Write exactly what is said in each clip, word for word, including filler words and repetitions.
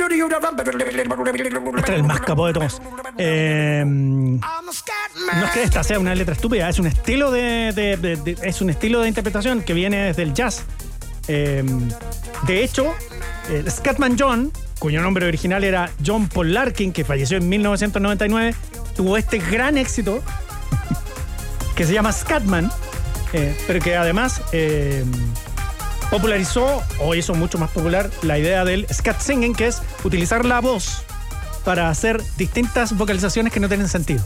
Este es el más capó de todos. Eh, no es que esta sea una letra estúpida, es un estilo de, de, de, de es un estilo de interpretación que viene desde el jazz. Eh, de hecho, eh, Scatman John, cuyo nombre original era John Paul Larkin, que falleció en mil novecientos noventa y nueve, tuvo este gran éxito que se llama Scatman, eh, pero que además eh, popularizó o hizo mucho más popular la idea del scat singing, que es utilizar la voz para hacer distintas vocalizaciones que no tienen sentido.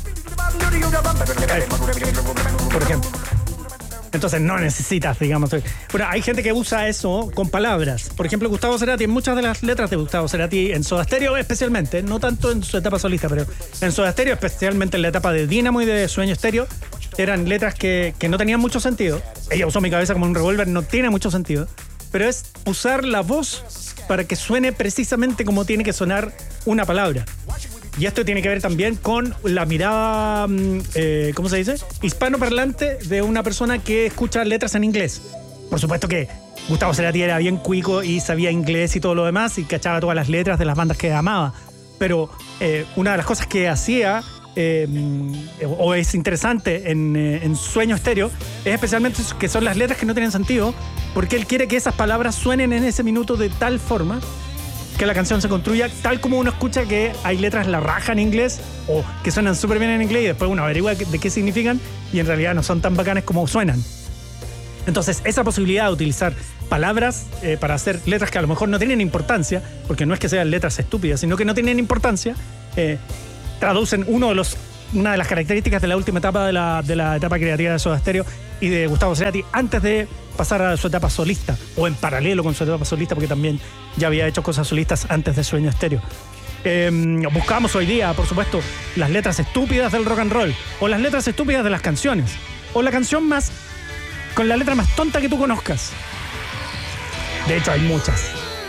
Por ejemplo. Entonces no necesitas, digamos. Bueno, hay gente que usa eso con palabras. Por ejemplo, Gustavo Cerati, en muchas de las letras de Gustavo Cerati, en Soda Stereo especialmente, no tanto en su etapa solista, pero en Soda Stereo, especialmente en la etapa de Dínamo y de Sueño Stereo, eran letras que, que no tenían mucho sentido. Ella usó Mi cabeza como un revólver, no tiene mucho sentido. Pero es usar la voz para que suene precisamente como tiene que sonar una palabra. Y esto tiene que ver también con la mirada, eh, ¿cómo se dice? Hispanoparlante de una persona que escucha letras en inglés. Por supuesto que Gustavo Cerati era bien cuico y sabía inglés y todo lo demás y cachaba todas las letras de las bandas que amaba. Pero eh, una de las cosas que hacía, eh, o es interesante en, eh, en Sueño Stereo, es especialmente que son las letras que no tienen sentido, porque él quiere que esas palabras suenen en ese minuto de tal forma que la canción se construya tal como uno escucha que hay letras la raja en inglés o que suenan súper bien en inglés y después uno averigua de qué significan y en realidad no son tan bacanes como suenan. Entonces, esa posibilidad de utilizar palabras eh, para hacer letras que a lo mejor no tienen importancia, porque no es que sean letras estúpidas, sino que no tienen importancia, eh, traducen uno de los, una de las características de la última etapa de la, de la etapa creativa de Soda Stereo y de Gustavo Cerati antes de pasar a su etapa solista, o en paralelo con su etapa solista, porque también ya había hecho cosas solistas antes de Sueño Stereo. Eh, buscamos hoy día, por supuesto, las letras estúpidas del rock and roll, o las letras estúpidas de las canciones, o la canción más, con la letra más tonta que tú conozcas. De hecho, hay muchas.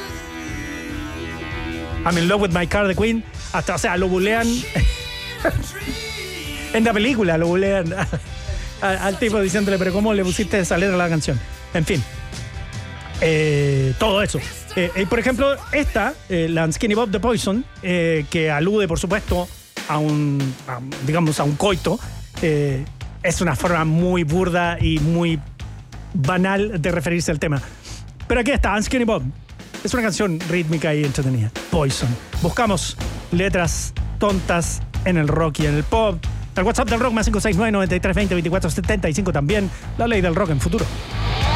I'm in love with my car, de Queen, hasta, o sea, lo bulean en la película, lo bulean al, al tipo diciéndole, pero ¿cómo le pusiste esa letra a la canción? En fin, eh, todo eso. Eh, eh, por ejemplo, esta, eh, la Skinny Bob de Poison, eh, que alude, por supuesto, a un, a, digamos, a un coito, eh, es una forma muy burda y muy banal de referirse al tema. Pero aquí está, Skinny Bob. Es una canción rítmica y entretenida. Poison. Buscamos letras tontas en el rock y en el pop. El WhatsApp del rock más cinco seis nueve, nueve tres dos cero, dos cuatro siete cinco también. La ley del rock en futuro.